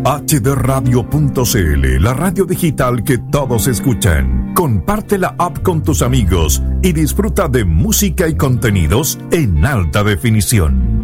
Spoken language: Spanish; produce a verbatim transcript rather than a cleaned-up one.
H D radio punto c l, la radio digital que todos escuchan. Comparte la app con tus amigos y disfruta de música y contenidos en alta definición.